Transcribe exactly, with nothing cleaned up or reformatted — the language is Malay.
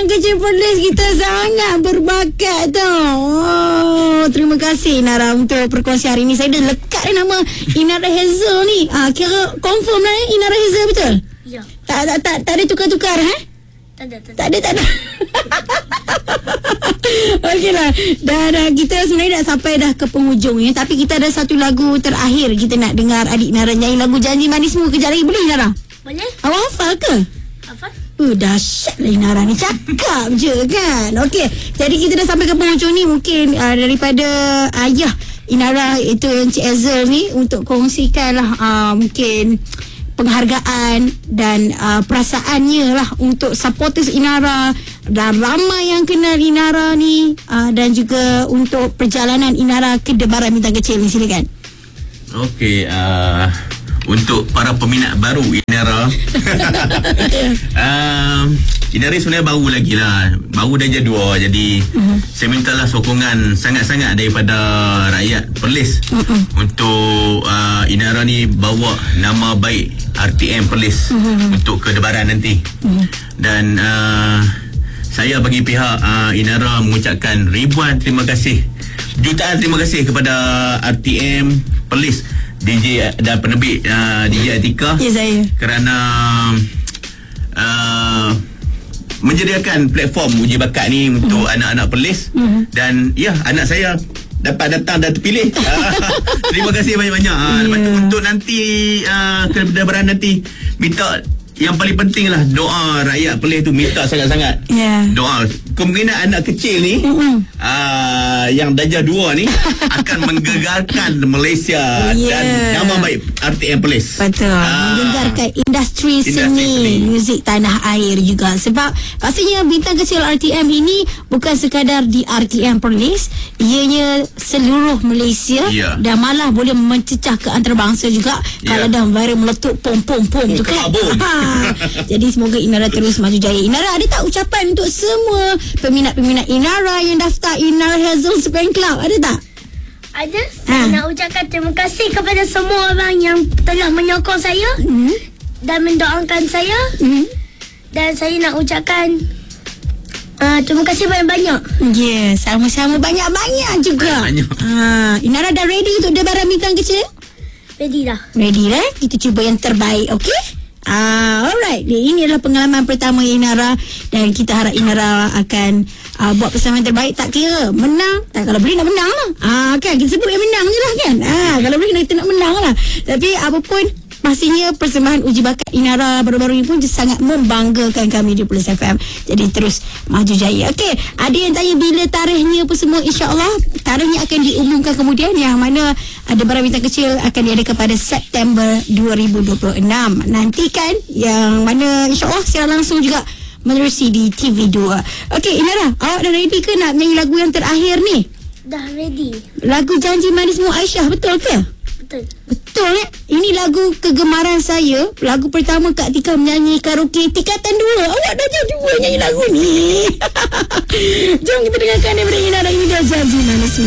kecil Perlis kita sangat berbakat tau. Oh, terima kasih Inara untuk perkongsian hari ni. Saya dah lekat eh, nama Inara Hazel ni. Ah, kira confirm lah eh, Inara Hazel betul? Ya. Tak tak tak, tak ada tukar-tukar eh? Tak ada, tak ada. Tak ada, tak ada. Okeylah. Dan uh, kita sebenarnya dah sampai dah ke penghujung ya. Tapi kita ada satu lagu terakhir kita nak dengar adik Nara nyanyi lagu Janji Manismu. Kejap lagi boleh Nara? Boleh. Awak hafal ke? Hafal? Uh, dahsyat lah Inara ni. Cakap je kan. Okey. Jadi kita dah sampai ke penghujung ni. Mungkin uh, daripada ayah Inara itu Encik Hazel ni untuk kongsikan lah uh, mungkin penghargaan dan uh, perasaannya lah untuk supporters Inara dan ramai yang kenal Inara ni uh, dan juga untuk perjalanan Inara ke Debaran Bintang Kecil ni. Silakan. Okey, uh, untuk para peminat baru Inara uh, Inara sebenarnya baru lagi lah, baru dah jadual. Jadi uh-huh. saya mintalah sokongan sangat-sangat daripada rakyat Perlis uh-huh. untuk uh, Inara ni bawa nama baik R T M Perlis uh-huh. untuk ke Debaran nanti uh-huh. dan uh, saya bagi pihak uh, Inara mengucapkan ribuan terima kasih, jutaan terima kasih kepada R T M Perlis, D J dan penerbit uh, D J Atika ya, saya. kerana uh, menyediakan platform uji bakat ni untuk uh-huh. anak-anak Perlis uh-huh. dan ya, anak saya dapat datang dan terpilih. Terima kasih banyak-banyak. Yeah. Lepas tu untuk nanti uh, ke Debaran nanti, minta yang paling penting lah doa rakyat Perlis tu, minta sangat-sangat yeah. doa. Kemungkinan anak kecil ni mm-hmm. uh, yang darjah dua ni akan menggegarkan Malaysia yeah. dan nama baik R T M Perlis. Betul. Uh, menggegarkan industri, industri seni, seni muzik tanah air juga. Sebab pastinya Bintang Kecil R T M ini bukan sekadar di R T M Perlis, ianya seluruh Malaysia yeah. dan malah boleh mencecah ke antarabangsa juga yeah. kalau dah viral meletup pom pom pom tu kan. Jadi semoga Inara terus maju jaya. Inara ada tak ucapan untuk semua peminat-peminat Inara yang daftar Inara Hazel Fan Club? Ada tak? Ada. Saya ha. nak ucapkan terima kasih kepada semua orang yang telah menyokong saya mm-hmm. dan mendoakan saya mm-hmm. dan saya nak ucapkan uh, terima kasih banyak-banyak. Ya, yeah, sama-sama banyak-banyak juga. Banyak. Ha, Inara dah ready untuk Debaran Bintang Kecil? Ready dah. Ready dah. Kita cuba yang terbaik, okey? Ah, alright. Ini adalah pengalaman pertama Inara dan kita harap Inara akan uh, buat persembahan terbaik. Tak kira menang, tak, kalau boleh nak menang lah. Ah, kan kita sebut yang menang je lah kan. Ah, kalau boleh kita nak menang lah. Tapi apapun, pastinya persembahan uji bakat Inara baru-baru ini pun sangat membanggakan kami di Perlis F M. Jadi terus maju jaya. Okey, ada yang tanya bila tarikhnya apa semua. InsyaAllah tarikhnya akan diumumkan kemudian, yang mana Debaran Bintang Kecil akan diadakan pada September dua ribu dua puluh enam. Nantikan yang mana insyaAllah secara langsung juga menerusi di T V dua. Okey Inara, awak dah ready ke nak menyanyi lagu yang terakhir ni? Dah ready. Lagu Janji Manismu Aisyah, betul ke? Betul. Betul eh? Ini lagu kegemaran saya. Lagu pertama Kak Tika menyanyi karaoke tingkatan dua. Awak dah jadi dua nyanyi lagu ni. Jom kita dengarkan daripada Inara. Ini dah Janji Manismu.